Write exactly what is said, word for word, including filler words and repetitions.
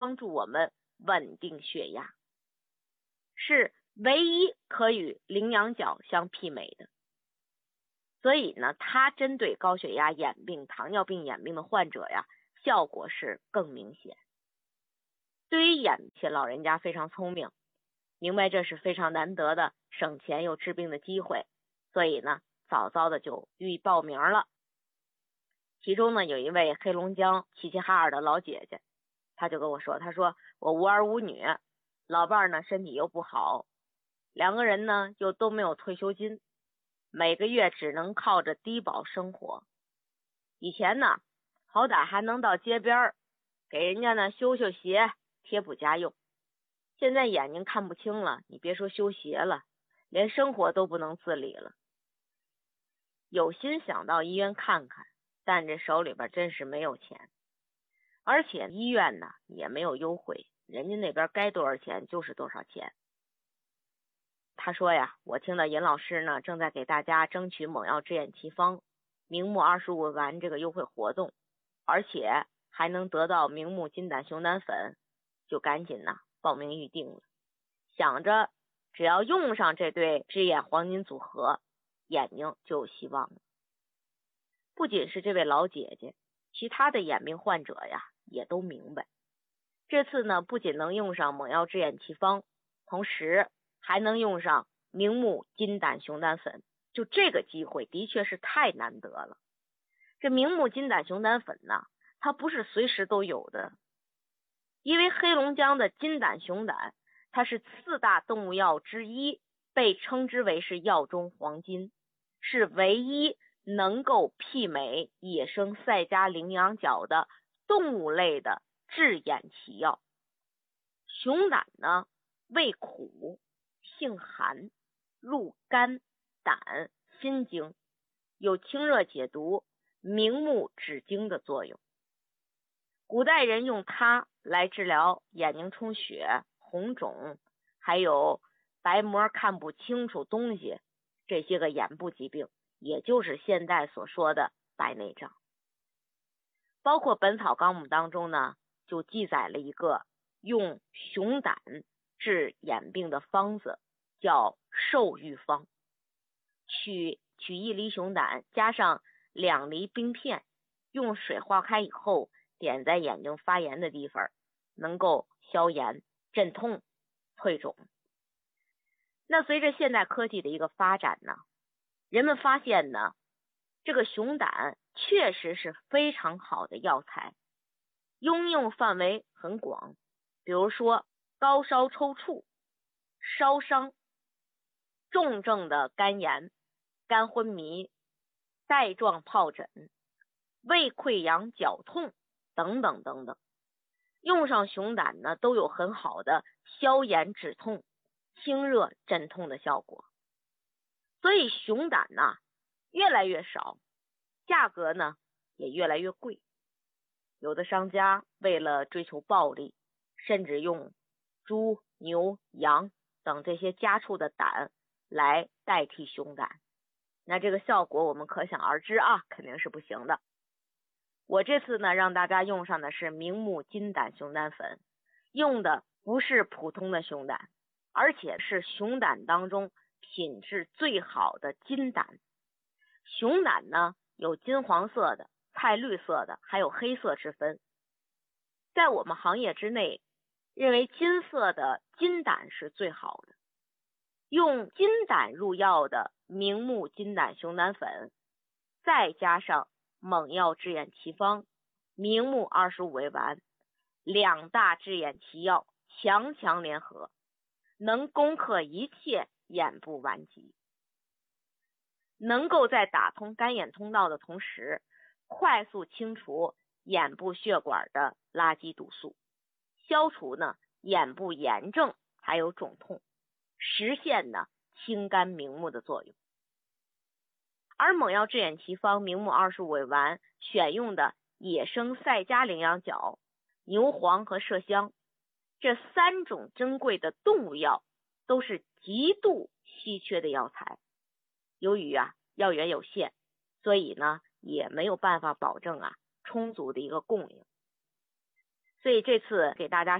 帮助我们稳定血压，是唯一可与羚羊角相媲美的。所以呢，它针对高血压眼病、糖尿病眼病的患者呀，效果是更明显。对于眼些老人家非常聪明，明白这是非常难得的省钱又治病的机会，所以呢，早早的就予以报名了。其中呢，有一位黑龙江齐齐哈尔的老姐姐，她就跟我说，她说我无儿无女，老伴儿呢身体又不好，两个人呢又都没有退休金，每个月只能靠着低保生活。以前呢，好歹还能到街边给人家呢修修鞋，贴补家用。现在眼睛看不清了，你别说修鞋了，连生活都不能自理了。有心想到医院看看，但这手里边真是没有钱，而且医院呢也没有优惠，人家那边该多少钱就是多少钱。他说呀，我听到尹老师呢正在给大家争取猛药之眼奇方明目二十五丸这个优惠活动，而且还能得到明目金胆熊胆粉，就赶紧呢报名预定了，想着只要用上这对之眼黄金组合，眼睛就有希望了。不仅是这位老姐姐，其他的眼病患者呀也都明白，这次呢不仅能用上猛药之眼奇方，同时还能用上明目金胆熊胆粉，就这个机会的确是太难得了。这明目金胆熊胆粉呢，它不是随时都有的，因为黑龙江的金胆熊胆它是四大动物药之一，被称之为是药中黄金，是唯一能够媲美野生赛迦羚羊角的动物类的治眼奇药。熊胆呢味苦，性寒，入肝、胆、心经，有清热解毒、明目止惊的作用。古代人用它来治疗眼睛充血、红肿，还有白膜看不清楚东西，这些个眼部疾病，也就是现在所说的白内障。包括《本草纲目》当中呢，就记载了一个用熊胆治眼病的方子，叫寿玉方。取取一粒熊胆，加上两粒冰片，用水化开以后，点在眼睛发炎的地方，能够消炎、镇痛、退肿。那随着现代科技的一个发展呢，人们发现呢，这个熊胆确实是非常好的药材，应用范围很广，比如说高烧抽搐、烧伤、重症的肝炎、肝昏迷、带状疱疹、胃溃疡、绞痛等等等等，用上熊胆呢都有很好的消炎止痛、清热镇痛的效果。所以熊胆呢越来越少，价格呢也越来越贵。有的商家为了追求暴利，甚至用猪、牛、羊等这些家畜的胆来代替熊胆，那这个效果我们可想而知啊，肯定是不行的。我这次呢让大家用上的是明目金胆熊胆粉，用的不是普通的熊胆，而且是熊胆当中品质最好的金胆。熊胆呢有金黄色的、菜绿色的，还有黑色之分。在我们行业之内，认为金色的金胆是最好的。用金胆入药的明目金胆熊胆粉，再加上猛药治眼奇方、明目二十五味丸，两大治眼奇药强强联合，能攻克一切眼部顽疾，能够在打通干眼通道的同时，快速清除眼部血管的垃圾毒素，消除呢眼部炎症还有肿痛，实现呢清肝明目的作用。而猛药治眼奇方、明目二十五味丸选用的野生赛迦羚羊角、牛黄和麝香，这三种珍贵的动物药都是极度稀缺的药材。由于啊药源有限，所以呢也没有办法保证啊充足的一个供应。所以这次给大家